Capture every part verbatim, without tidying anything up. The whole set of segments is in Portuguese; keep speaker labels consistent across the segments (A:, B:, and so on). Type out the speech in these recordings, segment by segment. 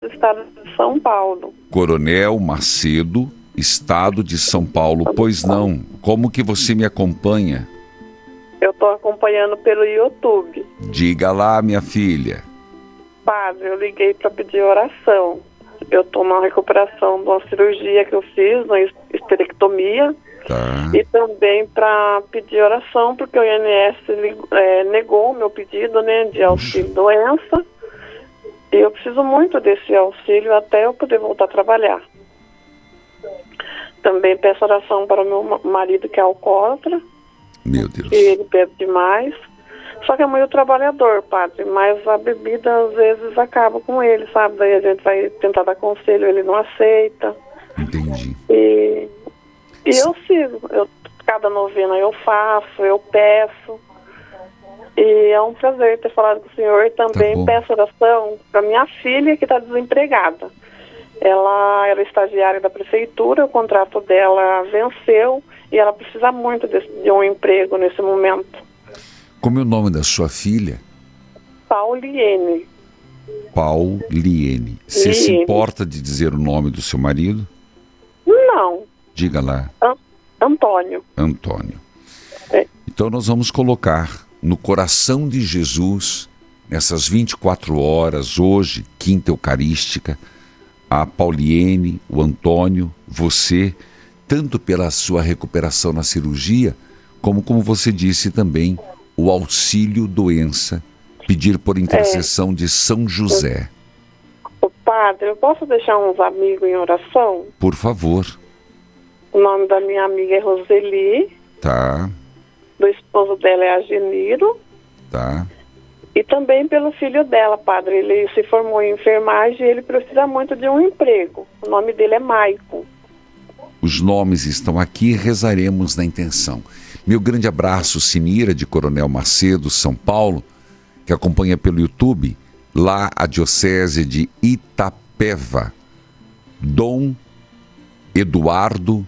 A: estado de São Paulo.
B: Coronel Macedo, estado de São Paulo. Pois não, como que você me acompanha?
A: Eu estou acompanhando pelo YouTube.
B: Diga lá, minha filha.
A: Padre, eu liguei para pedir oração. Eu estou na recuperação de uma cirurgia que eu fiz, uma esterectomia.
B: Tá.
A: E também para pedir oração, porque o I N S é, negou o meu pedido, né, de auxílio doença. E eu preciso muito desse auxílio até eu poder voltar a trabalhar. Também peço oração para o meu marido, que é alcoólatra.
B: Meu Deus.
A: E ele bebe demais. Só que é muito trabalhador, padre. Mas a bebida às vezes acaba com ele, sabe? Daí a gente vai tentar dar conselho, ele não aceita.
B: Entendi.
A: E, e eu sigo. Eu, cada novena eu faço, eu peço. E é um prazer ter falado com o senhor. E também
B: Tá bom.
A: peço oração para minha filha, que está desempregada. Ela era estagiária da prefeitura, o contrato dela venceu e ela precisa muito de, de um emprego nesse momento.
B: Como é o nome da sua filha?
A: Pauliene.
B: Pauliene. Você se importa de dizer o nome do seu marido?
A: Não.
B: Diga lá.
A: An- Antônio.
B: Antônio.
A: É.
B: Então nós vamos colocar no coração de Jesus, nessas vinte e quatro horas, hoje, quinta eucarística, a Pauliene, o Antônio, você, tanto pela sua recuperação na cirurgia, como, como você disse também, o auxílio doença, pedir por intercessão é. de São José.
A: O padre, eu posso deixar uns amigos em oração?
B: Por favor.
A: O nome da minha amiga é Roseli.
B: Tá.
A: Do esposo dela é Ageniro.
B: Tá.
A: E também pelo filho dela, padre. Ele se formou em enfermagem e ele precisa muito de um emprego. O nome dele é Maicon.
B: Os nomes estão aqui e rezaremos na intenção. Meu grande abraço, Sinira, de Coronel Macedo, São Paulo, que acompanha pelo YouTube, lá a Diocese de Itapeva. Dom Eduardo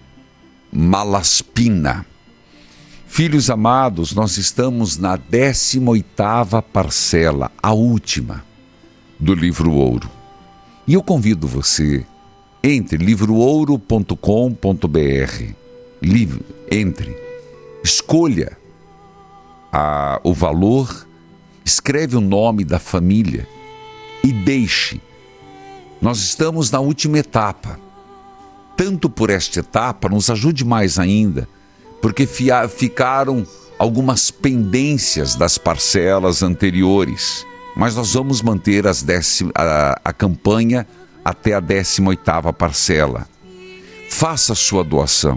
B: Malaspina. Filhos amados, nós estamos na décima oitava parcela, a última, do Livro Ouro. E eu convido você, entre livro ouro ponto com ponto br, livre, entre, escolha a, o valor, escreve o nome da família e deixe. Nós estamos na última etapa. Tanto por esta etapa, nos ajude mais ainda, porque fia, ficaram algumas pendências das parcelas anteriores, mas nós vamos manter as décima, a, a campanha até a décima oitava parcela. Faça a sua doação.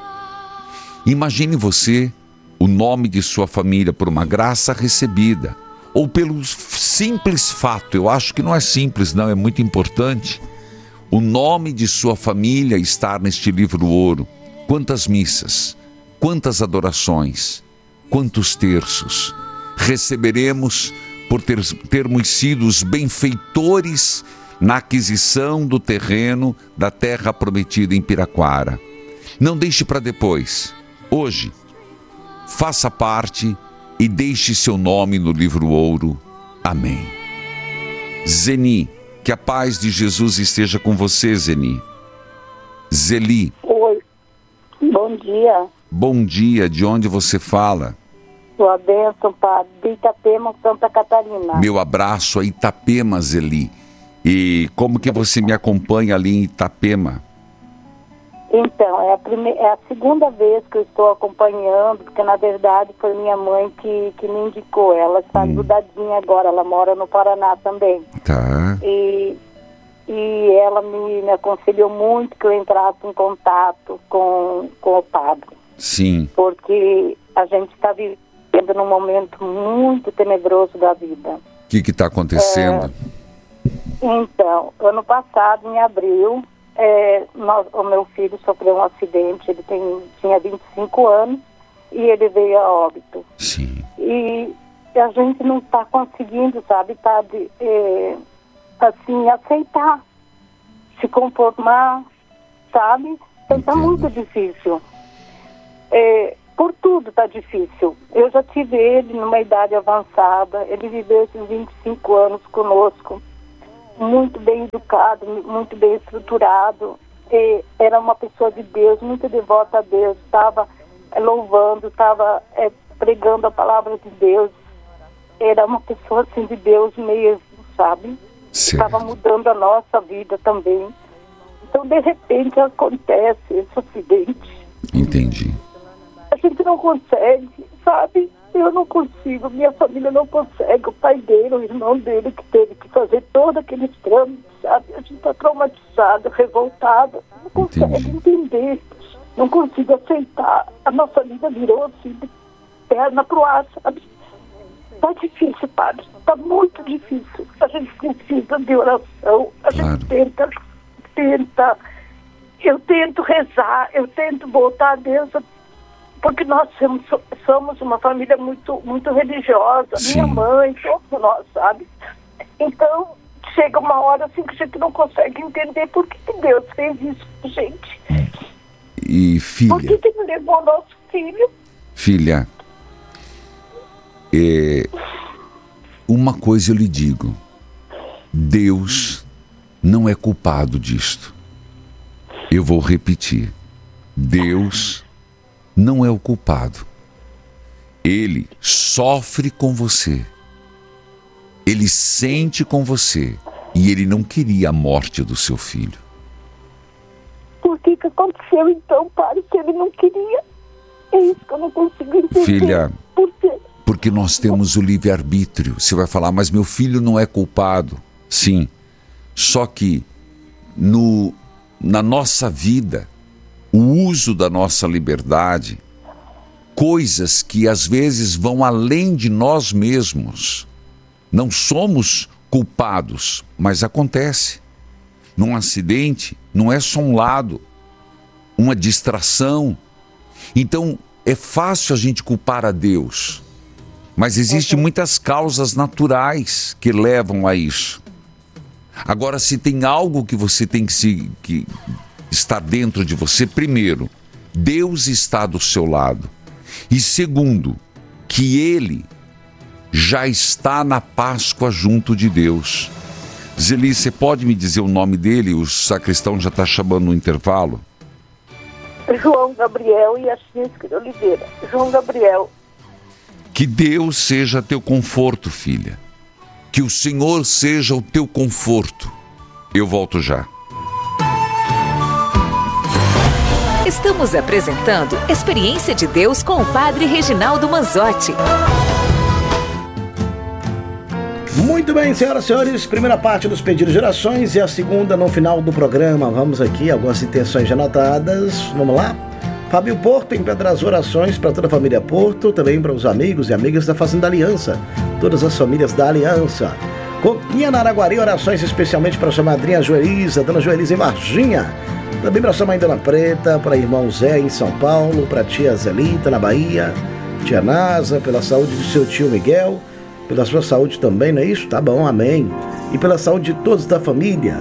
B: Imagine você o nome de sua família por uma graça recebida, ou pelo simples fato, eu acho que não é simples não, é muito importante, o nome de sua família estar neste livro ouro. Quantas missas, quantas adorações, quantos terços receberemos por ter, termos sido os benfeitores na aquisição do terreno da terra prometida em Piraquara. Não deixe para depois. Hoje, faça parte e deixe seu nome no livro ouro. Amém. Zeni, que a paz de Jesus esteja com você, Zeni. Zeli.
C: Oi, bom dia.
B: Bom dia, de onde você fala?
C: Sua bênção, padre, de Itapema, Santa Catarina.
B: Meu abraço a Itapema, Zeli. E como que você me acompanha ali em Itapema?
C: Então, é a, prime... é a segunda vez que eu estou acompanhando, porque na verdade foi minha mãe que, que me indicou. Ela está hum. ajudadinha agora, ela mora no Paraná também.
B: Tá.
C: E, e ela me, me aconselhou muito que eu entrasse em contato com, com o padre.
B: Sim.
C: Porque a gente está vivendo num momento muito tenebroso da vida.
B: O que está acontecendo?
C: É, então, ano passado, em abril, é, nós, o meu filho sofreu um acidente, ele tem, tinha vinte e cinco anos e ele veio a óbito.
B: Sim.
C: E a gente não está conseguindo, sabe, tá de, é, assim, aceitar, se conformar, sabe? Está muito difícil. É, por tudo está difícil. Eu já tive ele numa idade avançada, ele viveu esses vinte e cinco anos conosco. muito bem educado, muito bem estruturado. E era uma pessoa de Deus, muito devota a Deus, estava é, louvando, estava é, pregando a palavra de Deus. Era uma pessoa assim de Deus mesmo, sabe? Estava mudando a nossa vida também. Então, de repente, acontece esse acidente.
B: Entendi.
C: A gente não consegue, sabe? Eu não consigo, minha família não consegue. O pai dele, o irmão dele, que teve que fazer todo aquele trâmite, sabe? A gente está traumatizado, revoltado. Não consegue Entendi. entender. Não consigo aceitar. A nossa vida virou assim, de perna pro ar, sabe? Tá difícil, padre. Tá muito difícil. A gente precisa de oração. A
B: Claro.
C: gente tenta, tenta. Eu tento rezar, eu tento voltar a Deus, porque nós somos, somos uma família muito, muito religiosa.
B: Sim.
C: Minha mãe, todos nós, sabe? Então, chega uma hora assim que a gente não consegue entender por que, que Deus fez isso com a gente.
B: E filha...
C: Por que, que ele levou o nosso filho?
B: Filha, é, uma coisa eu lhe digo, Deus não é culpado disto. Eu vou repetir, Deus não é o culpado. Ele sofre com você, ele sente com você, e ele não queria a morte do seu filho.
C: Por que que aconteceu então, padre, que ele não queria? É isso que eu não consigo entender.
B: Filha,
C: Por quê?
B: porque nós temos o livre-arbítrio. Você vai falar, mas meu filho não é culpado. Sim, só que no, na nossa vida, o uso da nossa liberdade, coisas que às vezes vão além de nós mesmos, não somos culpados, mas acontece. Num acidente, não é só um lado, uma distração. Então, é fácil a gente culpar a Deus, mas existem
C: Uhum.
B: muitas causas naturais que levam a isso. Agora, se tem algo que você tem que, se, que está dentro de você, primeiro, Deus está do seu lado. E segundo, que Ele já está na Páscoa junto de Deus. Zeli, você pode me dizer o nome dele? O sacristão já está chamando no intervalo.
C: João Gabriel e Assis de Oliveira. João Gabriel.
B: Que Deus seja teu conforto, filha. Que o Senhor seja o teu conforto. Eu volto já.
D: Estamos apresentando Experiência de Deus com o Padre Reginaldo Manzotti.
E: Muito bem, senhoras e senhores, primeira parte dos pedidos de orações e a segunda no final do programa. Vamos aqui, algumas intenções já anotadas. Vamos lá? Fábio Porto, em Pedras, orações para toda a família Porto, também para os amigos e amigas da Fazenda Aliança, todas as famílias da Aliança. Coquinha na Araguari, orações especialmente para sua madrinha Joelisa, dona Joelisa em Varginha. Também para sua mãe Dona Preta, para irmão Zé em São Paulo, para tia Zelita na Bahia, tia Nasa, pela saúde do seu tio Miguel, pela sua saúde também, não é isso? Tá bom, amém. E pela saúde de todos da família.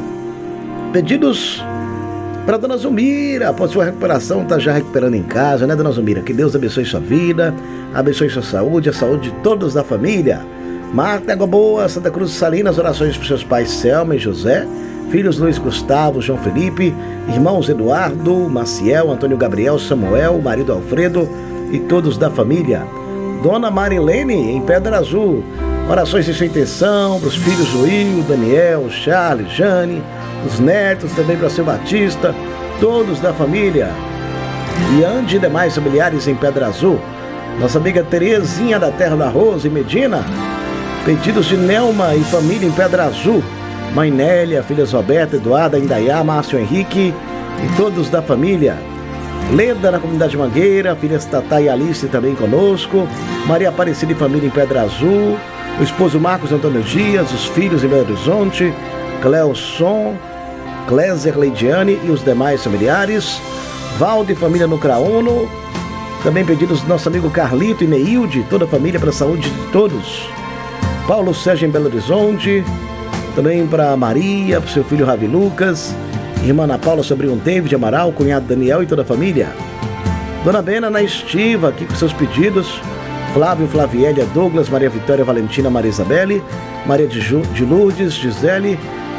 E: Pedidos para Dona Zumira, após sua recuperação, tá já recuperando em casa, né, Dona Zumira? Que Deus abençoe sua vida, abençoe sua saúde, a saúde de todos da família. Marta Água Boa, Santa Cruz de Salinas, orações para seus pais Selma e José, filhos Luiz Gustavo, João Felipe, irmãos Eduardo, Maciel, Antônio Gabriel, Samuel, marido Alfredo e todos da família. Dona Marilene, em Pedra Azul, orações em sua intenção para os filhos Will, Daniel, Charles, Jane, os netos, também para seu Batista, todos da família. E Andy e demais familiares em Pedra Azul. Nossa amiga Terezinha da Terra da Rosa em Medina, pedidos de Nelma e família em Pedra Azul. Mãe Nélia, filhas Roberta, Eduarda, Indaiá, Márcio Henrique e todos da família. Leda na comunidade Mangueira, filhas Tatá e Alice também conosco. Maria Aparecida e família em Pedra Azul. O esposo Marcos Antônio Dias, os filhos em Belo Horizonte. Cleosson, Cléser Leidiane e os demais familiares. Valde e família no Crauno. Também pedidos do nosso amigo Carlito e Neilde, toda a família, para a saúde de todos. Paulo Sérgio em Belo Horizonte. Também para Maria, para o seu filho Ravi Lucas. Irmã Ana Paula, sobrinho David Amaral, cunhado Daniel e toda a família. Dona Bena na estiva, aqui com seus pedidos. Flávio, Flaviélia, Douglas, Maria Vitória, Valentina, Maria Isabelle, Maria de, Ju, de Lourdes, Gisele,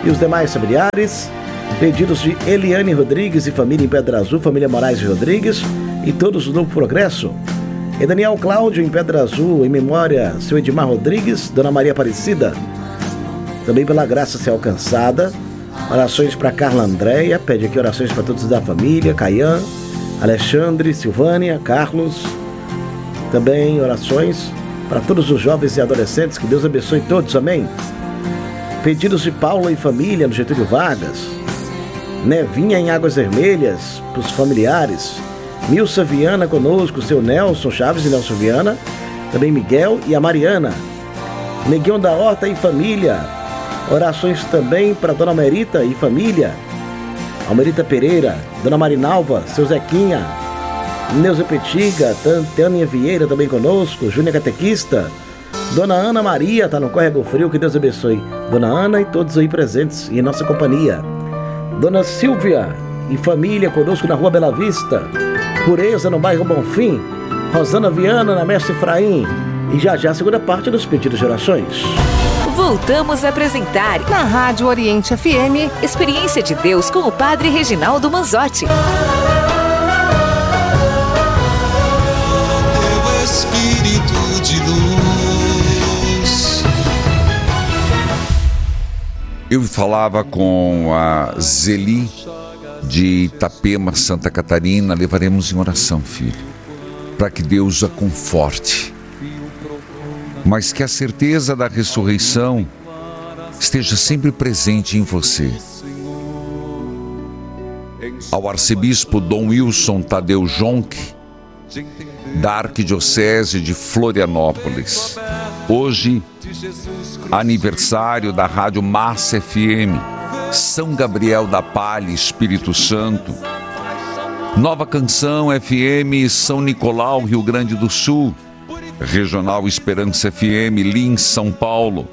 E: e os demais familiares. Pedidos de Eliane Rodrigues e família em Pedra Azul, família Moraes e Rodrigues e todos do Novo Progresso. E Daniel Cláudio em Pedra Azul, em memória, seu Edmar Rodrigues, Dona Maria Aparecida. Também pela graça ser alcançada. Orações para Carla Andréia, pede aqui orações para todos da família, Caian, Alexandre, Silvânia, Carlos. Também orações para todos os jovens e adolescentes, que Deus abençoe todos, amém. Pedidos de Paula e família no Getúlio Vargas. Nevinha em Águas Vermelhas, para os familiares. Milsa Viana conosco, seu Nelson Chaves e Nelson Viana. Também Miguel e a Mariana. Neguinho da Horta e família. Orações também para Dona Merita e família. Almerita Pereira, Dona Marinalva, seu Zequinha. Neuza Petiga, Tânia Vieira também conosco. Júnior Catequista. Dona Ana Maria, tá no Córrego Frio, que Deus abençoe. Dona Ana e todos aí presentes em nossa companhia. Dona Silvia e família conosco na Rua Bela Vista. Pureza no bairro Bonfim. Rosana Viana na Mestre Efraim. E já já a segunda parte dos pedidos de orações.
D: Voltamos a apresentar
F: na Rádio Oriente F M
D: Experiência de Deus com o Padre Reginaldo Manzotti.
G: Teu Espírito de luz.
B: Eu falava com a Zeli de Itapema, Santa Catarina. Levaremos em oração, filho, para que Deus a conforte, mas que a certeza da ressurreição esteja sempre presente em você. Ao arcebispo Dom Wilson Tadeu Jonck, da Arquidiocese de Florianópolis, hoje aniversário da Rádio Massa F M, São Gabriel da Palha, Espírito Santo. Nova Canção F M, São Nicolau, Rio Grande do Sul. Regional Esperança F M, Lins, São Paulo.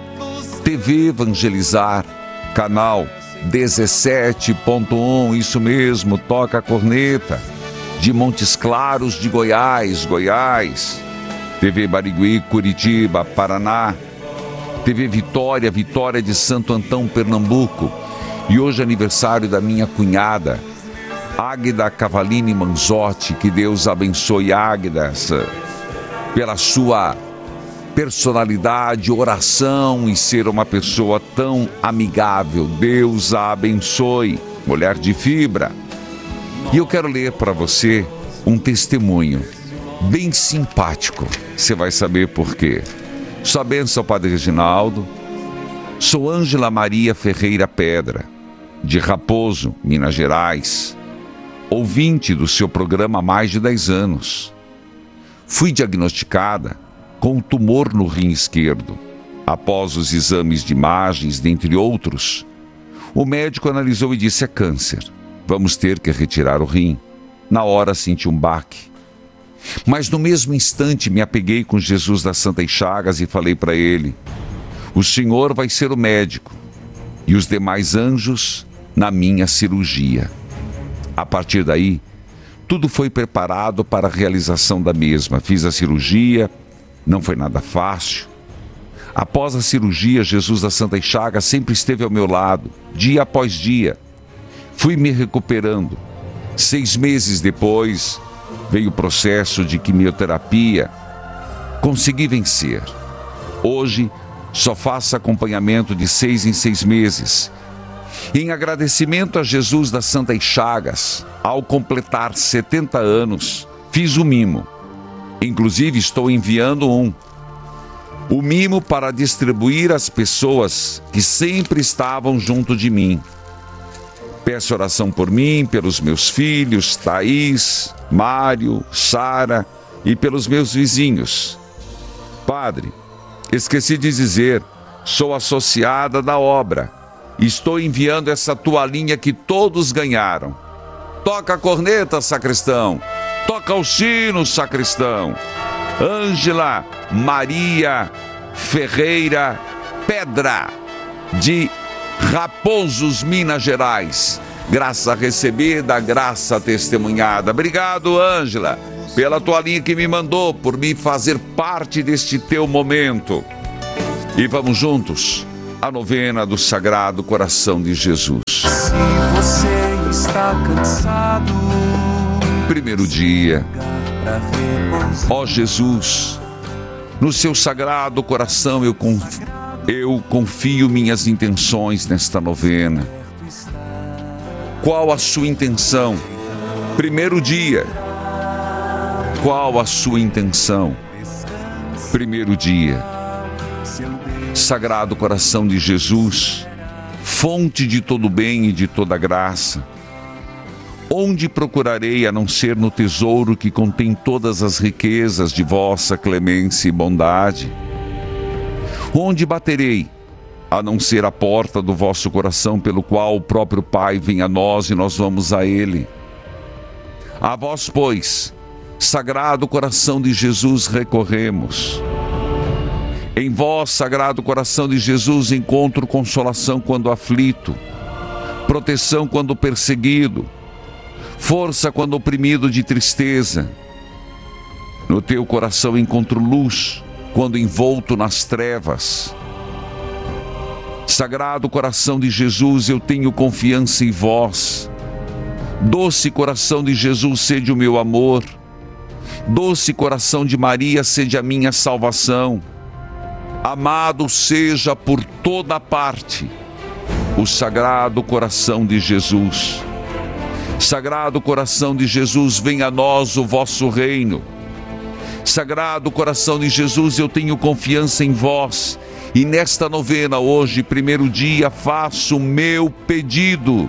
B: T V Evangelizar, canal dezessete ponto um, isso mesmo, toca a corneta, de Montes Claros de Goiás, Goiás. T V Barigui, Curitiba, Paraná. T V Vitória, Vitória de Santo Antão, Pernambuco. E hoje é aniversário da minha cunhada, Águida Cavalini Manzotti. Que Deus abençoe Águida, pela sua personalidade, oração e ser uma pessoa tão amigável. Deus a abençoe, mulher de fibra. E eu quero ler para você um testemunho bem simpático. Você vai saber por quê. Sua bênção, Padre Reginaldo. Sou Ângela Maria Ferreira Pedra, de Raposo, Minas Gerais, ouvinte do seu programa há mais de dez anos. Fui diagnosticada com um tumor no rim esquerdo. Após os exames de imagens, dentre outros, o médico analisou e disse: é câncer. Vamos ter que retirar o rim. Na hora senti um baque. Mas no mesmo instante me apeguei com Jesus das Santas Chagas e falei para ele: o Senhor vai ser o médico e os demais anjos na minha cirurgia. A partir daí, tudo foi preparado para a realização da mesma. Fiz a cirurgia, não foi nada fácil. Após a cirurgia, Jesus das Santas Chagas sempre esteve ao meu lado, dia após dia. Fui me recuperando. Seis meses depois, veio o processo de quimioterapia. Consegui vencer. Hoje, só faço acompanhamento de seis em seis meses. Em agradecimento a Jesus das Santas Chagas, ao completar setenta anos, fiz o mimo. Inclusive, estou enviando um. O mimo para distribuir às pessoas que sempre estavam junto de mim. Peço oração por mim, pelos meus filhos, Thaís, Mário, Sara e pelos meus vizinhos. Padre, esqueci de dizer, sou associada da obra. Estou enviando essa toalhinha que todos ganharam. Toca a corneta, sacristão. Toca o sino, sacristão. Ângela Maria Ferreira Pedra, de Raposos, Minas Gerais. Graça recebida, graça testemunhada. Obrigado, Ângela, pela toalhinha que me mandou, por me fazer parte deste teu momento. E vamos juntos a novena do Sagrado Coração de Jesus.
G: Se você está cansado,
B: primeiro dia, ó Jesus, no seu Sagrado Coração eu confio, eu confio minhas intenções nesta novena. Qual a sua intenção? Primeiro dia. Qual a sua intenção? Primeiro dia. Sagrado Coração de Jesus, fonte de todo bem e de toda graça, onde procurarei a não ser no tesouro que contém todas as riquezas de vossa clemência e bondade? Onde baterei a não ser a porta do vosso coração, pelo qual o próprio Pai vem a nós e nós vamos a Ele? A vós, pois, Sagrado Coração de Jesus, recorremos. Em vós, Sagrado Coração de Jesus, encontro consolação quando aflito, proteção quando perseguido, força quando oprimido de tristeza. No teu coração encontro luz quando envolto nas trevas. Sagrado Coração de Jesus, eu tenho confiança em vós. Doce Coração de Jesus, sede o meu amor. Doce Coração de Maria, sede a minha salvação. Amado seja por toda parte o Sagrado Coração de Jesus. Sagrado Coração de Jesus, venha a nós o vosso reino. Sagrado Coração de Jesus, eu tenho confiança em vós. E nesta novena hoje, primeiro dia, faço o meu pedido.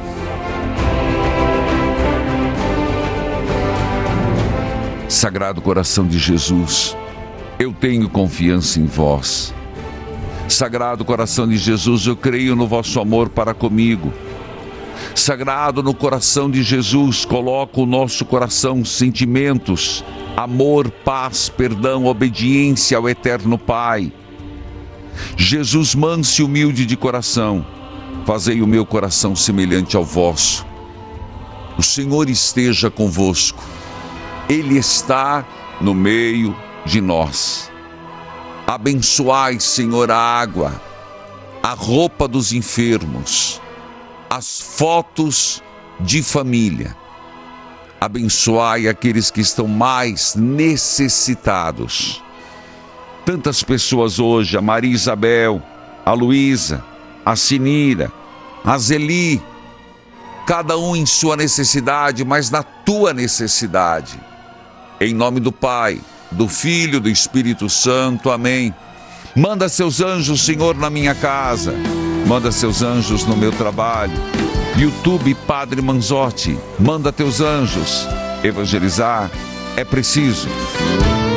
B: Sagrado Coração de Jesus, eu tenho confiança em vós. Sagrado Coração de Jesus, eu creio no vosso amor para comigo. Sagrado no Coração de Jesus, coloco o nosso coração sentimentos, amor, paz, perdão, obediência ao Eterno Pai. Jesus manso e humilde de coração, fazei o meu coração semelhante ao vosso. O Senhor esteja convosco. Ele está no meio de nós. Abençoai, Senhor, a água, a roupa dos enfermos, as fotos de família. Abençoai aqueles que estão mais necessitados. Tantas pessoas hoje, a Maria Isabel, a Luísa, a Sinira, a Zeli, cada um em sua necessidade, mas na tua necessidade. Em nome do Pai, do Filho, do Espírito Santo, amém. Manda seus anjos, Senhor, na minha casa. Manda seus anjos no meu trabalho. YouTube Padre Manzotti, manda teus anjos. Evangelizar é preciso.